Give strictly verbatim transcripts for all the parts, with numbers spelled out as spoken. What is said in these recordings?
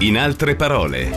In altre parole.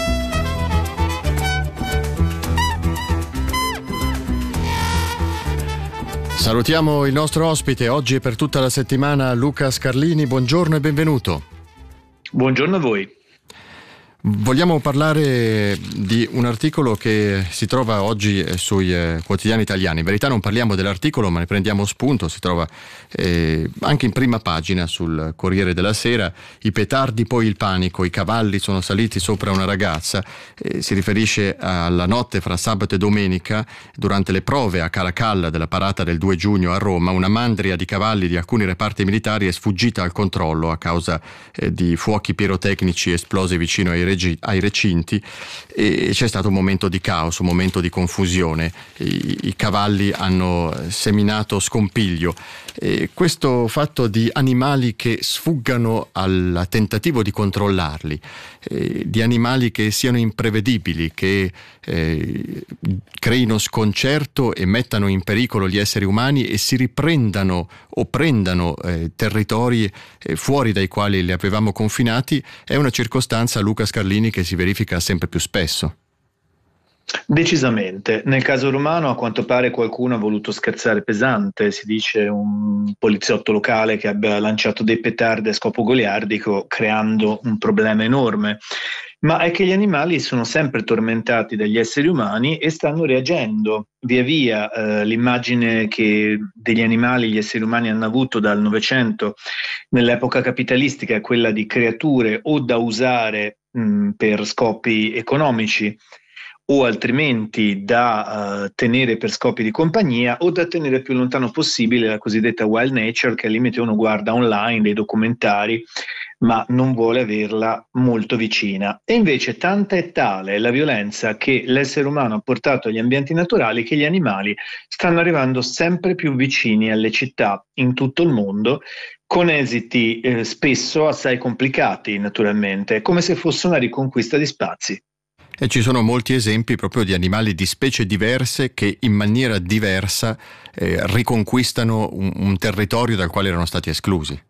Salutiamo il nostro ospite oggi e per tutta la settimana, Luca Scarlini. Buongiorno e benvenuto. Buongiorno a voi. Vogliamo parlare di un articolo che si trova oggi sui eh, quotidiani italiani. In verità non parliamo dell'articolo, ma ne prendiamo spunto. Si trova eh, anche in prima pagina sul Corriere della Sera. I petardi, poi il panico. I cavalli sono saliti sopra una ragazza. Eh, si riferisce alla notte fra sabato e domenica, durante le prove a Caracalla della parata del due giugno a Roma. Una mandria di cavalli di alcuni reparti militari è sfuggita al controllo a causa eh, di fuochi pirotecnici esplosi vicino ai ai recinti, e c'è stato un momento di caos, un momento di confusione. I, i cavalli hanno seminato scompiglio. E questo fatto di animali che sfuggano al tentativo di controllarli, eh, di animali che siano imprevedibili, che eh, creino sconcerto e mettano in pericolo gli esseri umani e si riprendano o prendano eh, territori eh, fuori dai quali li avevamo confinati, è una circostanza, Luca Scarlini, che si verifica sempre più spesso. Decisamente. Nel caso romano a quanto pare qualcuno ha voluto scherzare pesante, si dice un poliziotto locale che abbia lanciato dei petardi a scopo goliardico creando un problema enorme. Ma è che gli animali sono sempre tormentati dagli esseri umani e stanno reagendo. Via via eh, l'immagine che degli animali gli esseri umani hanno avuto dal Novecento nell'epoca capitalistica è quella di creature o da usare mh, per scopi economici, o altrimenti da uh, tenere per scopi di compagnia, o da tenere più lontano possibile la cosiddetta wild nature, che al limite uno guarda online dei documentari ma non vuole averla molto vicina. E invece tanta è tale la violenza che l'essere umano ha portato agli ambienti naturali che gli animali stanno arrivando sempre più vicini alle città in tutto il mondo, con esiti eh, spesso assai complicati naturalmente, come se fosse una riconquista di spazi. E ci sono molti esempi proprio di animali di specie diverse che in maniera diversa eh, riconquistano un, un territorio dal quale erano stati esclusi.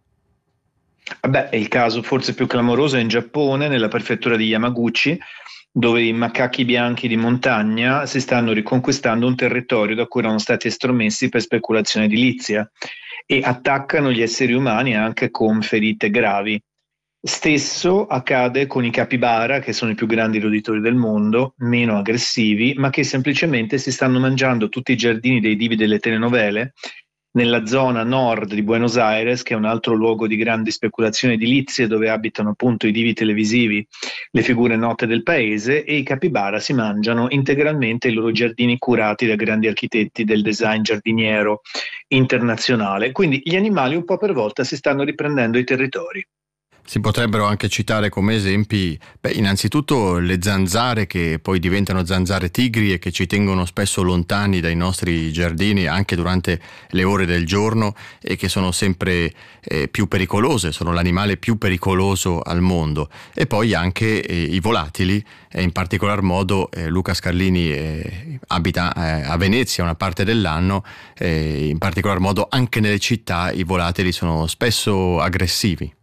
Beh, il caso forse più clamoroso è in Giappone, nella prefettura di Yamaguchi, dove i macachi bianchi di montagna si stanno riconquistando un territorio da cui erano stati estromessi per speculazione edilizia e attaccano gli esseri umani anche con ferite gravi. Stesso accade con i capibara, che sono i più grandi roditori del mondo, meno aggressivi, ma che semplicemente si stanno mangiando tutti i giardini dei divi delle telenovele nella zona nord di Buenos Aires, che è un altro luogo di grandi speculazioni edilizie dove abitano appunto i divi televisivi, le figure note del paese, e i capibara si mangiano integralmente i loro giardini curati da grandi architetti del design giardiniero internazionale. Quindi gli animali un po' per volta si stanno riprendendo i territori. Si potrebbero anche citare come esempi, beh, innanzitutto le zanzare, che poi diventano zanzare tigri e che ci tengono spesso lontani dai nostri giardini anche durante le ore del giorno e che sono sempre eh, più pericolose, sono l'animale più pericoloso al mondo. E poi anche eh, i volatili, e in particolar modo eh, Luca Scarlini eh, abita eh, a Venezia una parte dell'anno, eh, in particolar modo anche nelle città i volatili sono spesso aggressivi.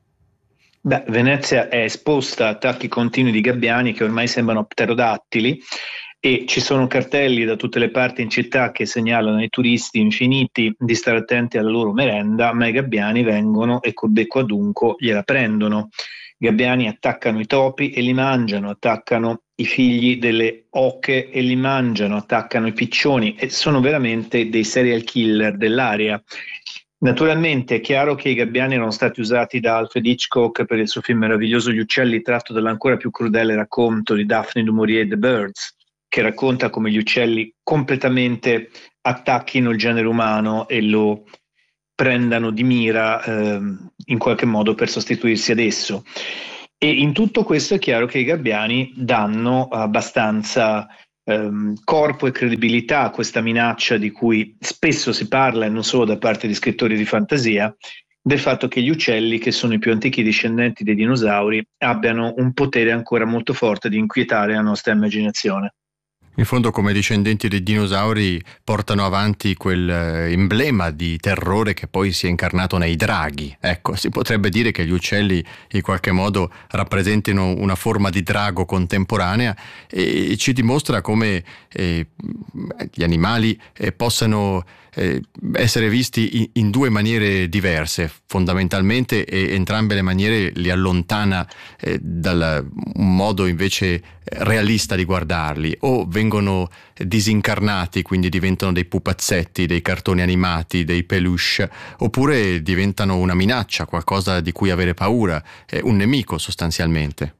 Beh, Venezia è esposta a attacchi continui di gabbiani che ormai sembrano pterodattili e ci sono cartelli da tutte le parti in città che segnalano ai turisti infiniti di stare attenti alla loro merenda, ma i gabbiani vengono e col becco adunco gliela prendono. I gabbiani attaccano i topi e li mangiano, attaccano i figli delle oche e li mangiano, attaccano i piccioni e sono veramente dei serial killer dell'area. Naturalmente è chiaro che i gabbiani erano stati usati da Alfred Hitchcock per il suo film meraviglioso Gli uccelli, tratto dall'ancora più crudele racconto di Daphne du Maurier, The Birds, che racconta come gli uccelli completamente attacchino il genere umano e lo prendano di mira eh, in qualche modo per sostituirsi ad esso. E in tutto questo è chiaro che i gabbiani danno abbastanza ehm, corpo e credibilità a questa minaccia di cui spesso si parla, e non solo da parte di scrittori di fantasia, del fatto che gli uccelli, che sono i più antichi discendenti dei dinosauri, abbiano un potere ancora molto forte di inquietare la nostra immaginazione. In fondo, come discendenti dei dinosauri, portano avanti quel eh, emblema di terrore che poi si è incarnato nei draghi. Ecco, si potrebbe dire che gli uccelli in qualche modo rappresentino una forma di drago contemporanea, e ci dimostra come eh, gli animali eh, possano eh, essere visti in, in due maniere diverse, fondamentalmente, e entrambe le maniere li allontana eh, dal un modo invece realista di guardarli. O vengono disincarnati, quindi diventano dei pupazzetti, dei cartoni animati, dei peluche, oppure diventano una minaccia, qualcosa di cui avere paura, eh, un nemico sostanzialmente.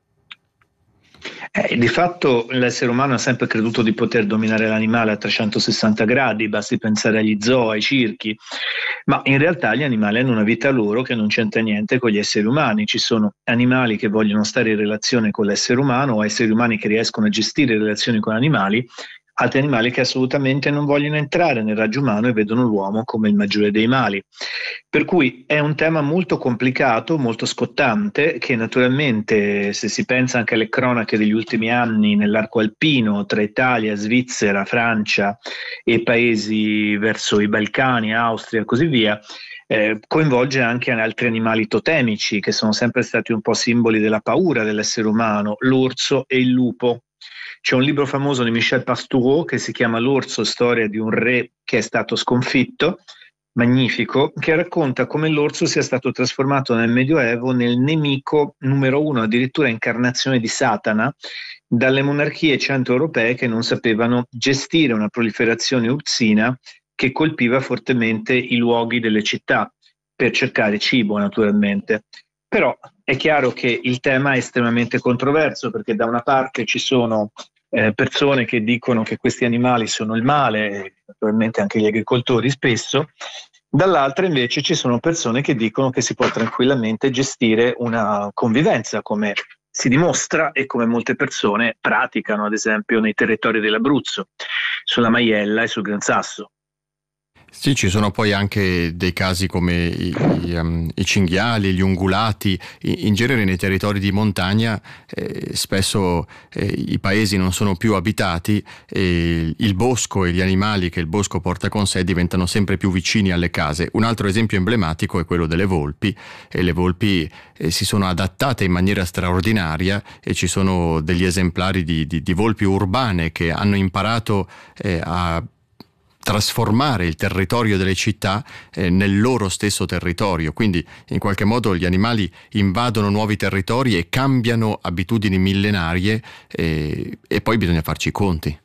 Eh, di fatto l'essere umano ha sempre creduto di poter dominare l'animale a trecentosessanta gradi, basti pensare agli zoo, ai circhi, ma in realtà gli animali hanno una vita loro che non c'entra niente con gli esseri umani. Ci sono animali che vogliono stare in relazione con l'essere umano, o esseri umani che riescono a gestire relazioni con animali, altri animali che assolutamente non vogliono entrare nel raggio umano e vedono l'uomo come il maggiore dei mali. Per cui è un tema molto complicato, molto scottante, che naturalmente, se si pensa anche alle cronache degli ultimi anni nell'arco alpino tra Italia, Svizzera, Francia e paesi verso i Balcani, Austria e così via, eh, coinvolge anche altri animali totemici che sono sempre stati un po' simboli della paura dell'essere umano, l'orso e il lupo. C'è un libro famoso di Michel Pastoureau che si chiama L'orso, storia di un re che è stato sconfitto, magnifico, che racconta come l'orso sia stato trasformato nel Medioevo nel nemico numero uno, addirittura incarnazione di Satana, dalle monarchie centroeuropee che non sapevano gestire una proliferazione ursina che colpiva fortemente i luoghi delle città per cercare cibo, naturalmente. Però è chiaro che il tema è estremamente controverso, perché da una parte ci sono eh, persone che dicono che questi animali sono il male, naturalmente anche gli agricoltori spesso, dall'altra invece ci sono persone che dicono che si può tranquillamente gestire una convivenza, come si dimostra e come molte persone praticano, ad esempio nei territori dell'Abruzzo, sulla Maiella e sul Gran Sasso. Sì, ci sono poi anche dei casi come i, i, um, i cinghiali, gli ungulati. In, in genere nei territori di montagna eh, spesso eh, i paesi non sono più abitati, e il bosco e gli animali che il bosco porta con sé diventano sempre più vicini alle case. Un altro esempio emblematico è quello delle volpi, e le volpi eh, si sono adattate in maniera straordinaria, e ci sono degli esemplari di, di, di volpi urbane che hanno imparato eh, a trasformare il territorio delle città eh, nel loro stesso territorio. Quindi in qualche modo gli animali invadono nuovi territori e cambiano abitudini millenarie, eh, e poi bisogna farci i conti.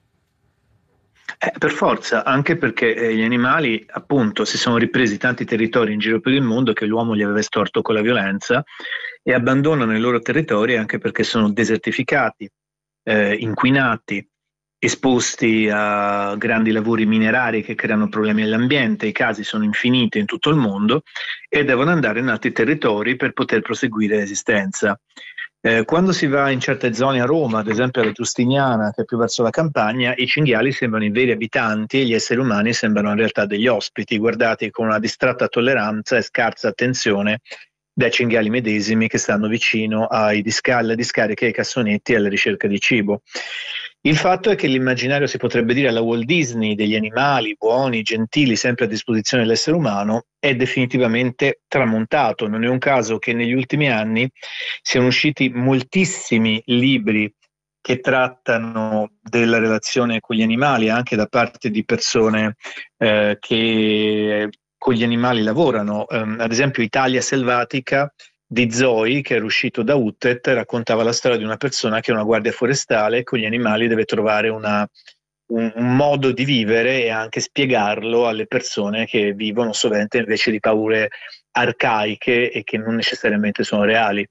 Eh, per forza, anche perché eh, gli animali appunto si sono ripresi tanti territori in giro per il mondo che l'uomo gli aveva estorto con la violenza, e abbandonano i loro territori anche perché sono desertificati, eh, inquinati, esposti a grandi lavori minerari che creano problemi all'ambiente. I casi sono infiniti in tutto il mondo e devono andare in altri territori per poter proseguire l'esistenza. Eh, quando si va in certe zone a Roma, ad esempio alla Giustiniana, che è più verso la campagna, i cinghiali sembrano i veri abitanti e gli esseri umani sembrano in realtà degli ospiti, guardati con una distratta tolleranza e scarsa attenzione dai cinghiali medesimi che stanno vicino ai disca- alle discariche, ai cassonetti e alla ricerca di cibo. Il fatto è che l'immaginario, si potrebbe dire alla Walt Disney, degli animali buoni, gentili, sempre a disposizione dell'essere umano, è definitivamente tramontato. Non è un caso che negli ultimi anni siano usciti moltissimi libri che trattano della relazione con gli animali, anche da parte di persone eh, che con gli animali lavorano. Um, ad esempio Italia selvatica di Zoe, che era uscito da Uttet, raccontava la storia di una persona che è una guardia forestale e con gli animali deve trovare una, un, un modo di vivere e anche spiegarlo alle persone che vivono sovente invece di paure arcaiche e che non necessariamente sono reali.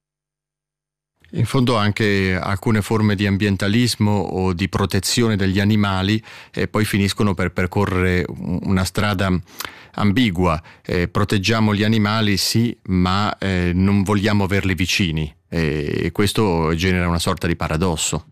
In fondo anche alcune forme di ambientalismo o di protezione degli animali eh, poi finiscono per percorrere una strada ambigua. Eh, proteggiamo gli animali, sì, ma eh, non vogliamo averli vicini, e questo genera una sorta di paradosso.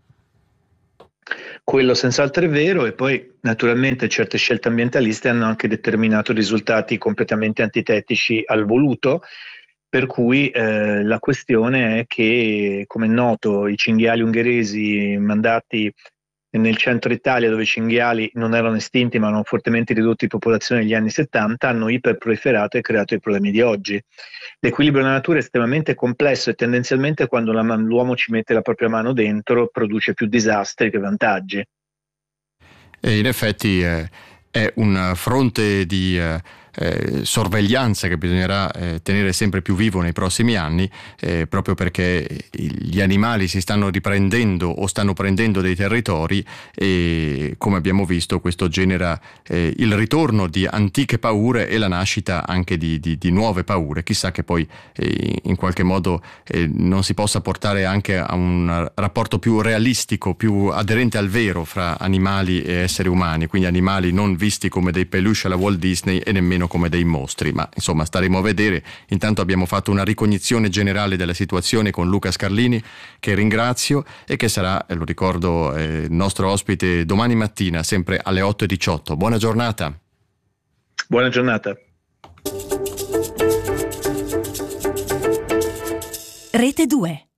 Quello senz'altro è vero, e poi naturalmente certe scelte ambientaliste hanno anche determinato risultati completamente antitetici al voluto. Per cui eh, la questione è che, come è noto, i cinghiali ungheresi mandati nel centro Italia, dove i cinghiali non erano estinti ma erano fortemente ridotti in popolazione negli anni settanta, hanno iperproliferato e creato i problemi di oggi. L'equilibrio della natura è estremamente complesso e tendenzialmente quando la, l'uomo ci mette la propria mano dentro produce più disastri che vantaggi. E in effetti eh, è un fronte di eh, eh, sorveglianza che bisognerà eh, tenere sempre più vivo nei prossimi anni, eh, proprio perché gli animali si stanno riprendendo o stanno prendendo dei territori e, come abbiamo visto, questo genera eh, il ritorno di antiche paure e la nascita anche di, di, di nuove paure. Chissà che poi eh, in qualche modo eh, non si possa portare anche a un rapporto più realistico, più aderente al vero fra animali e esseri umani, quindi animali non visti come dei peluche alla Walt Disney e nemmeno come dei mostri, ma insomma staremo a vedere. Intanto abbiamo fatto una ricognizione generale della situazione con Luca Scarlini, che ringrazio e che sarà, lo ricordo, eh, nostro ospite domani mattina sempre alle otto e diciotto. Buona giornata. Buona giornata. Rete due.